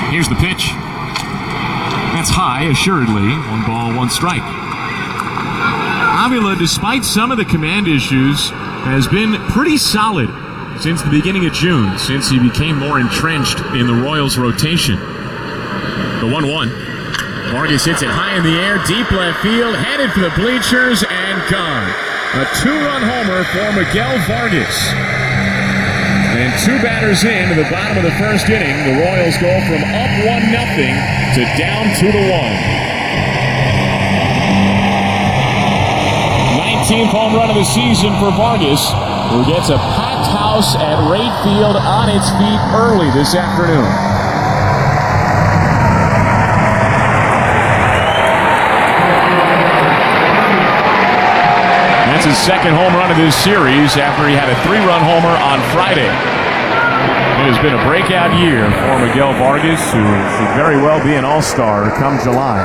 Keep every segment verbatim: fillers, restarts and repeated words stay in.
Here's the pitch. That's high, assuredly. One ball, one strike. Avila, despite some of the command issues, has been pretty solid since the beginning of June, since he became more entrenched in the Royals' rotation. The one one. Vargas hits it high in the air, deep left field, headed for the bleachers, and gone. A two-run homer for Miguel Vargas. And two batters in to the bottom of the first inning. The Royals go from up one nothing to down two to one. nineteenth home run of the season for Vargas, who gets a packed house at Wright Field on its feet early this afternoon. That's his second home run of this series after he had a three-run homer on Friday. It has been a breakout year for Miguel Vargas, who should very well be an all-star come July.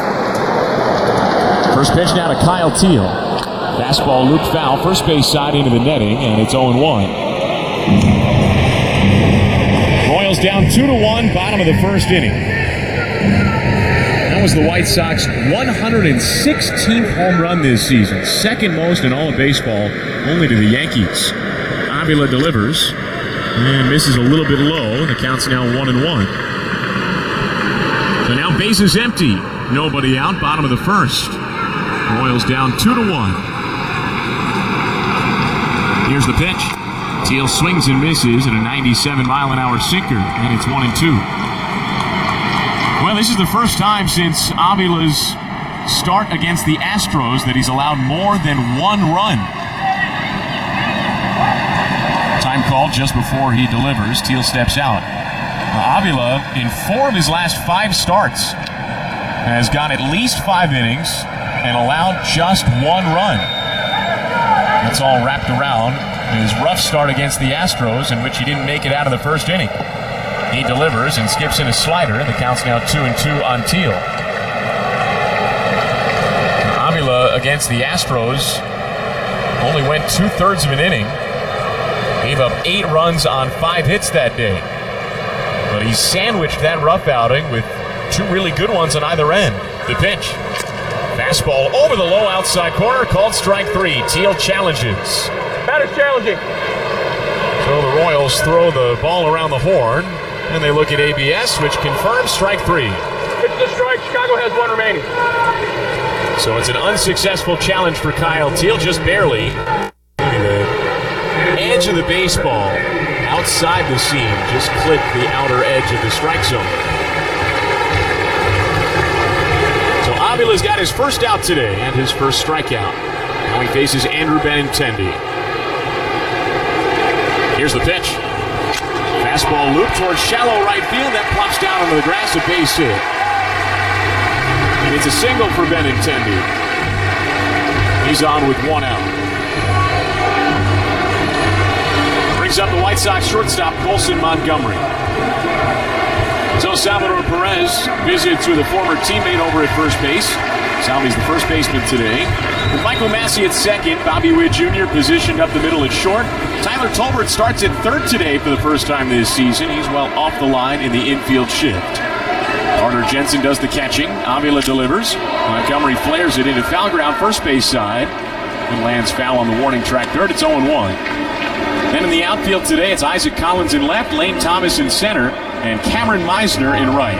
First pitch now to Kyle Teel. Fastball looped foul, first base side into the netting, and it's oh one. Royals down two to one, bottom of the first inning. That was the White Sox one hundred sixteenth home run this season, second most in all of baseball, only to the Yankees. Avila delivers and misses a little bit low. The count's now one and one. So now bases empty, nobody out, bottom of the first. Royals down two to one. Here's the pitch. Teel swings and misses at a ninety-seven mile an hour sinker, and it's one and two. Well, this is the first time since Avila's start against the Astros that he's allowed more than one run. Time called just before he delivers. Teel steps out. Uh, Avila, in four of his last five starts, has gone at least five innings and allowed just one run. That's all wrapped around his rough start against the Astros, in which he didn't make it out of the first inning. He delivers and skips in a slider. The count's now two and two on Teel. Avila against the Astros only went two-thirds of an inning. Gave up eight runs on five hits that day. But he sandwiched that rough outing with two really good ones on either end. The pitch. Fastball over the low outside corner, called strike three. Teel challenges. Batter's challenging. So the Royals throw the ball around the horn, and they look at A B S, which confirms strike three. It's the strike. Chicago has one remaining. So it's an unsuccessful challenge for Kyle Teel, just barely. The edge of the baseball outside the seam just clipped the outer edge of the strike zone. So Avila's got his first out today and his first strikeout. Now he faces Andrew Benintendi. Here's the pitch. Fastball loop towards shallow right field. That plops down onto the grass, a base hit. And it's a single for Benintendi. He's on with one out. Brings up the White Sox shortstop, Colson Montgomery. So Salvador Perez visits with a former teammate over at first base. Salvy's the first baseman today. With Michael Massey at second, Bobby Witt Junior positioned up the middle at short. Tyler Tolbert starts at third today for the first time this season. He's well off the line in the infield shift. Carter Jensen does the catching. Avila delivers. Montgomery flares it into foul ground first base side and lands foul on the warning track third. It's oh one. Then in the outfield today, it's Isaac Collins in left, Lane Thomas in center, and Cameron Meisner in right.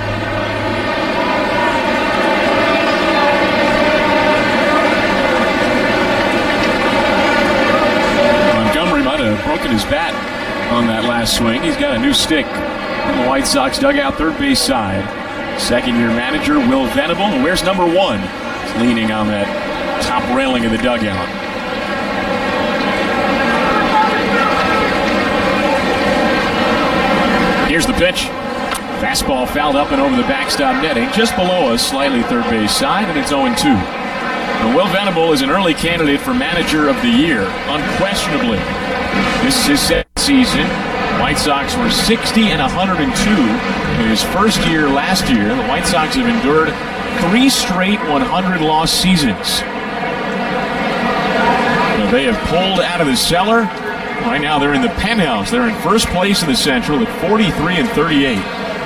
Broken his bat on that last swing. He's got a new stick on the White Sox dugout, third base side. Second-year manager Will Venable, and where's number one? He's leaning on that top railing of the dugout. Here's the pitch. Fastball fouled up and over the backstop netting, just below us, slightly third base side, and it's oh two. Now, Will Venable is an early candidate for manager of the year, unquestionably. This is his second season. White Sox were sixty and one hundred two in his first year last year. The White Sox have endured three straight one hundred loss seasons. Now, they have pulled out of the cellar. Right now they're in the penthouse. They're in first place in the Central at forty-three and thirty-eight.